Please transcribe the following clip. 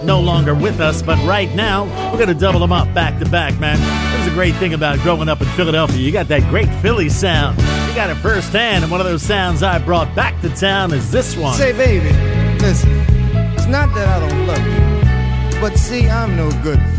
no longer with us, but right now, we're going to double them up back to back, man. There's a great thing about growing up in Philadelphia. You got that great Philly sound. You got it firsthand, and one of those sounds I brought back to town is this one. Say, baby, listen, it's not that I don't love you, but see, I'm no good for